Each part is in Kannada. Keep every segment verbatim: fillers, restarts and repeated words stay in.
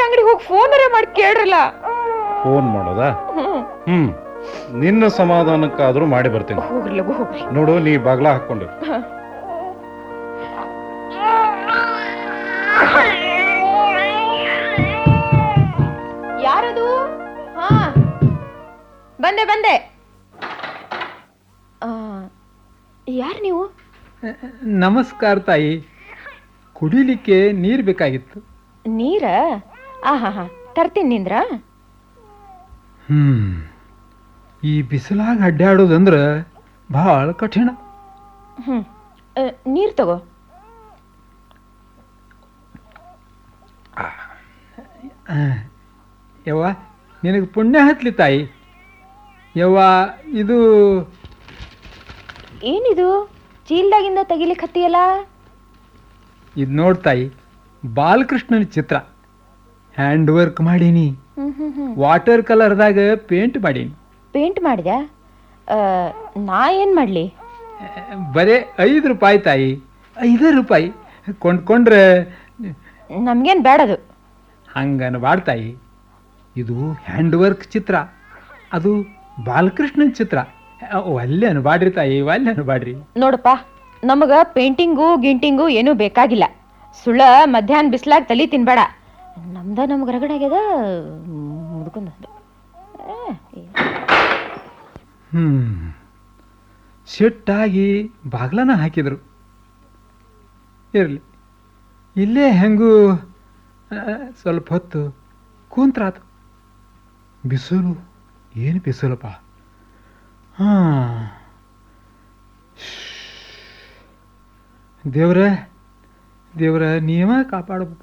ಅಂಗಡಿಗೆ ಹೋಗಿ ಫೋನರೇ ಮಾಡಿ ಕೇಳ್ರಲ್ಲ. ಫೋನ್ ಮಾಡೋದಾ? ಹ್ಮ್ ನಿನ್ನ ಸಮಾಧಾನಕ್ಕಾದ್ರೂ ಮಾಡಿ ಬರ್ತೀನಿ. ಹೋಗ್ರಿ ಲಗು ಹೋಗ್ರಿ. ನೋಡು, ನೀ ಬಾಗ್ಲ ಹಾಕೊಂಡು. ಯಾರದು? ಹಾ ಬಂದೆ ಬಂದೆ. ಯಾರು ನೀವು? ನಮಸ್ಕಾರ ತಾಯಿ. ಕುಡಿಲಿಕ್ಕೆ ನೀರು ಬೇಕಾಗಿತ್ತು. ನೀರ? ಆ ಹಾ ಹಾ ತರ್ತೀನಿ ನಿಂದ್ರ. ಹ್ಮ್ ಈ ಬಿಸಿಲಾಗ ಅಡ್ಡಾಡೋದಂದ್ರೆ ಭಾಳ ಕಠಿಣ. ಹ್ಮ್ ನೀರು ತಗೋ. ಯವ್ವ ನಿನಗೆ ಪುಣ್ಯ ಹತ್ಲಿ ತಾಯಿ. ಯವ್ವ ಇದು ಏನಿದು ಚೀಲ್ದಾಗಿಂದ ತೆಗಿಲಿಕ್ಕೆ ಹತ್ತಿಯಲ್ಲ? ಇದು ನೋಡ್ತಾಯಿ, ಬಾಲಕೃಷ್ಣನ ಚಿತ್ರ ಹ್ಯಾಂಡ್ ವರ್ಕ್ ಮಾಡೀನಿ. ವಾಟರ್ ಕಲರ್ದಾಗ ಪೇಂಟ್ ಮಾಡೀನಿ. ಪೇಂಟ್ ಮಾಡಿದೆ? ನಾ ಏನು ಮಾಡಲಿ? ಬರೇ ಐದು ರೂಪಾಯಿ ತಾಯಿ, ಐದು ರೂಪಾಯಿ ಕೊಂಡ್ಕೊಂಡ್ರೆ. ನಮ್ಗೇನು ಬೇಡದು. ಹಂಗನ್ಬಾರ್ದು ತಾಯಿ, ಇದು ಹ್ಯಾಂಡ್ ವರ್ಕ್ ಚಿತ್ರ, ಅದು ಬಾಲಕೃಷ್ಣನ ಚಿತ್ರ. ಒಲ್ಲೆ ಅನ್ಬಾಡ್ರಿ ತಾಯಿ, ಒಲ್ಲೆ ಅನ್ಬಾಡ್ರಿ. ನೋಡಪ್ಪ, ನಮಗೆ ಪೇಂಟಿಂಗು ಗಿಂಟಿಂಗು ಏನೂ ಬೇಕಾಗಿಲ್ಲ. ಸುಳ್ಳ ಮಧ್ಯಾಹ್ನ ಬಿಸ್ಲಾಗ ತಲೆ ತಿನ್ಬೇಡ. ನಮ್ದ ನಮ್ಗೆ ರಗಡಾಗ್ಯದ ಮುದ್ಕೊಂಡ. ಹ್ಮ್ ಸಿಟ್ಟಾಗಿ ಬಾಗ್ಲನ ಹಾಕಿದ್ರು. ಇರಲಿ, ಇಲ್ಲೇ ಹೆಂಗೂ ಸ್ವಲ್ಪ ಹೊತ್ತು ಕೂಂತ್ರಾತು. ಬಿಸಿಲು ಏನು ಬಿಸಿಲಪ್ಪ. ಹಾಂ ದೇವ್ರ ದೇವ್ರ ನೀವ ಕಾಪಾಡಪ್ಪ.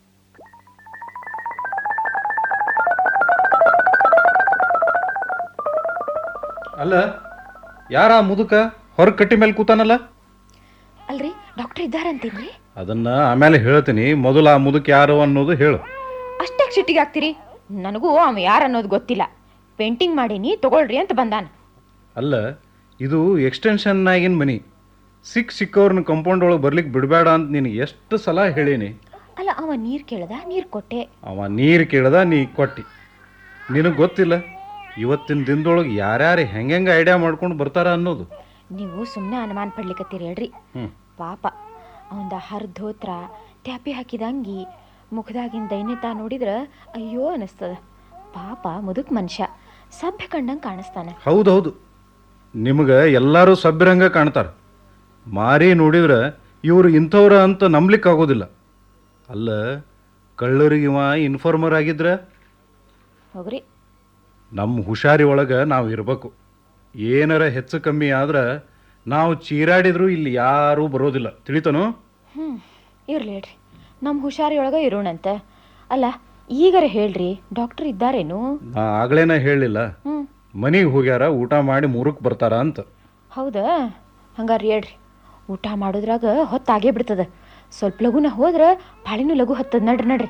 ಅಲ್ಲ, ಯಾರ ಮುದುಕ ಹೊರಗೆ ಕಟ್ಟಿ ಮೇಲೆ ಕೂತಾನಲ್ಲ? ಅಲ್ರಿ, ಡಾಕ್ಟರ್ ಇದ್ದಾರಂತೀನಿ. ಅದನ್ನ ಆಮೇಲೆ ಹೇಳ್ತೀನಿ, ಮೊದಲು ಆ ಮುದುಕ ಯಾರು ಅನ್ನೋದು ಹೇಳು. ಅಷ್ಟೇ ಸಿಟ್ಟಿಗೆ ಆಗ್ತೀರಿ? ನನಗೂ ಅವ ಯಾರು ಅನ್ನೋದು ಗೊತ್ತಿಲ್ಲ. ಪೇಂಟಿಂಗ್ ಮಾಡೀನಿ ತಗೊಳ್ರಿ ಅಂತ ಬಂದಾನ. ಅಲ್ಲ, ಇದು ಎಕ್ಸ್ಟೆನ್ಷನ್ನಾಗಿನ ಮನಿ. ಸಿಕ್ ಸಿಕ್ಕವ್ರನ್ನ ಕಂಪೌಂಡ್ ಒಳಗೆ ಬರ್ಲಿಕ್ಕೆ ಬಿಡಬೇಡ ಅಂತ ನಿನಗೆ ಎಷ್ಟು ಸಲ ಹೇಳೀನಿ. ಅಲ್ಲ, ಅವ ನೀರು ಕೇಳ್ದ, ನೀರು ಕೊಟ್ಟೆ. ಅವ ನೀರು ಕೇಳ್ದ, ನೀ ಕೊಟ್ಟಿ. ನಿನಗೆ ಗೊತ್ತಿಲ್ಲ ಇವತ್ತಿನ ದಿನದೊಳಗೆ ಯಾರ್ಯಾರು ಹೆಂಗೆ ಐಡಿಯಾ ಮಾಡ್ಕೊಂಡು ಬರ್ತಾರ ಅನ್ನೋದು. ನೀವು ಸುಮ್ಮನೆ ಅನುಮಾನ ಪಡ್ಲಿಕ್ಕತ್ತೀರಿ ಹೇಳ್ರಿ. ಪಾಪ ಅವಂದ ಹರಿದೋತ್ರ ಟ್ಯಾಪಿ ಹಾಕಿದ ಅಂಗಿ, ಮುಖದಾಗಿನ ದೈನ್ಯತಾ ನೋಡಿದ್ರೆ ಅಯ್ಯೋ ಅನಿಸ್ತದ. ಪಾಪ ಮುದುಕ್ ಮನುಷ್ಯ, ಸಭ್ಯ ಕಂಡಂಗೆ ಕಾಣಿಸ್ತಾನೆ. ಹೌದೌದು, ನಿಮ್ಗೆ ಎಲ್ಲರೂ ಸಭ್ಯರಂಗ ಕಾಣ್ತಾರ. ಮಾರಿ ನೋಡಿದ್ರೆ ಇವರು ಇಂಥವ್ರ ಅಂತ ನಂಬ್ಲಿಕ್ಕೆ ಆಗೋದಿಲ್ಲ. ಅಲ್ಲ, ಕಳ್ಳರಿಗೆ ಇವ ಇನ್ಫಾರ್ಮರ್ ಆಗಿದ್ರೆ ಹೋಗ್ರಿ. ನಮ್ಮ ಹುಷಾರಿ ಒಳಗೆ ನಾವು ಇರಬೇಕು. ಏನಾರ ಹೆಚ್ಚು ಕಮ್ಮಿ ಆದ್ರೆ ನಾವು ಚೀರಾಡಿದ್ರು ಇಲ್ಲಿ ಯಾರೂ ಬರೋದಿಲ್ಲ, ತಿಳಿತನೋ? ಹ್ಞೂ ಇರಲಿ ಹೇಳ್ರಿ, ನಮ್ಮ ಹುಷಾರಿಯೊಳಗೆ ಇರೋಣಂತ. ಅಲ್ಲ, ಈಗರ ಹೇಳ್ರಿ, ಡಾಕ್ಟರ್ ಇದ್ದಾರೇನು? ನಾ ಆಗ್ಲೇನ ಹೇಳಿಲ್ಲ, ಮನೆಗೆ ಹೋಗ್ಯಾರ, ಊಟ ಮಾಡಿ ಮೂರಕ್ಕೆ ಬರ್ತಾರ ಅಂತ. ಹೌದಾ? ಹಂಗಾರೆ ಹೇಳ್ರಿ, ಊಟ ಮಾಡೋದ್ರಾಗ ಹೊತ್ತಾಗೇ ಬಿಡ್ತದ. ಸ್ವಲ್ಪ ಲಘುನ ಹೋದ್ರೆ ಭಾಳಿನೂ ಲಘು ಹತ್ತದ. ನಡ್ರಿ ನಡ್ರಿ.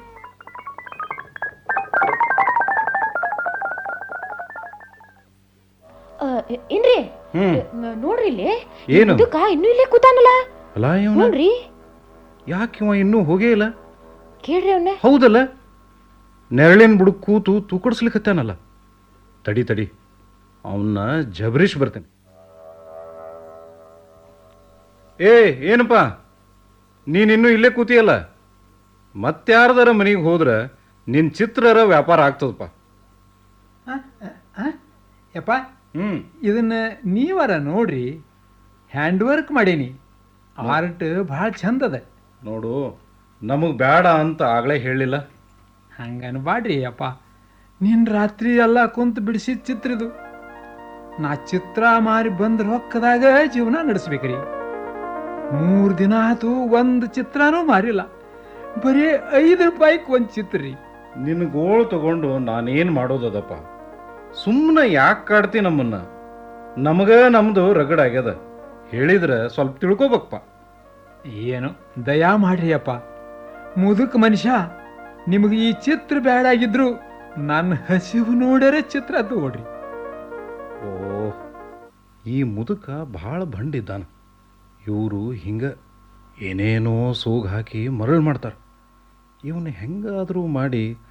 ಏನ್ರಿ ನೋಡ್ರಿ, ಇಲ್ಲಿ ಏನು ಇನ್ನೂ ಇಲ್ಲೇ ಕೂತಾನಲ್ಲ. ಅಲ್ಲ, ನೋಡ್ರಿ, ಯಾಕೆ ಇವ ಇನ್ನೂ ಹೋಗೇ ಇಲ್ಲ? ಕೇಳ್ರಿ ಅವನ್ನ. ಹೌದಲ್ಲ, ನೆರಳಿನ ಬುಡಕ್ ಕೂತು ತೂಕಡಿಸ್ಲಿಕ್ಕತ್ತಾನಲ್ಲ. ತಡಿ ತಡಿ, ಅವನ್ನ ಜಬರೀಶ್ ಬರ್ತೇನೆ. ಏ ಏನಪ್ಪ, ನೀನಿನ್ನೂ ಇಲ್ಲೇ ಕೂತಿಯಲ್ಲ? ಮತ್ತಾರ್ದಾರ ಮನೆಗೆ ಹೋದ್ರೆ ನಿನ್ನ ಚಿತ್ರರ ವ್ಯಾಪಾರ ಆಗ್ತದಪ್ಪ. ಯಪ್ಪ, ಹ್ಮ್ ಇದನ್ನ ನೀವರ ನೋಡ್ರಿ, ಹ್ಯಾಂಡ್ ವರ್ಕ್ ಮಾಡೀನಿ. ಆರ್ಟ್ ಭಾಳ ಚಂದದ. ನೋಡು, ನಮಗೆ ಬೇಡ ಅಂತ ಆಗಲೇ ಹೇಳಿಲ್ಲ. ಹಂಗನ್ಬಾಡ್ರಿ ಅಪ್ಪ, ನಿನ್ನ ರಾತ್ರಿ ಎಲ್ಲ ಕುಂತು ಬಿಡಿಸಿದ ಚಿತ್ರ ಇದು. ನಾ ಚಿತ್ರ ಮಾರಿ ಬಂದ ರೊಕ್ಕದಾಗ ಜೀವನ ನಡೆಸ್ಬೇಕ್ರಿ. ಮೂರು ದಿನ ಆತು ಒಂದು ಚಿತ್ರನೂ ಮಾರಿಲ್ಲ. ಬರೀ ಐದು ರೂಪಾಯಿಗೆ ಒಂದು ಚಿತ್ರ ರೀ. ನಿನ್ನ ಗೋಳು ತಗೊಂಡು ನಾನೇನು ಮಾಡೋದದಪ್ಪ? ಸುಮ್ಮನೆ ಯಾಕೆ ಕಾಡ್ತಿ ನಮ್ಮನ್ನ? ನಮಗ ನಮ್ದು ರಗಡಾಗ್ಯದ. ಹೇಳಿದ್ರೆ ಸ್ವಲ್ಪ ತಿಳ್ಕೊಬೇಕಪ್ಪ. ಏನು ದಯಾ ಮಾಡ್ರಿ ಅಪ್ಪ, ಮುದುಕ ಮನುಷ್ಯ. ನಿಮಗೆ ಈ ಚಿತ್ರ ಬೇಡಾಗಿದ್ರು ನನ್ನ ಹಸಿವು ನೋಡ್ಯಾರ ಚಿತ್ರ ತಗೊಳ್ರಿ. ಓ, ಈ ಮುದುಕ ಭಾಳ ಬಂಡಿದ್ದಾನ. ಇವರು ಹಿಂಗ ಏನೇನೋ ಸೋಗ್ ಹಾಕಿ ಮರಳು ಮಾಡ್ತಾರೆ. ಇವನು ಹೆಂಗಾದರೂ ಮಾಡಿ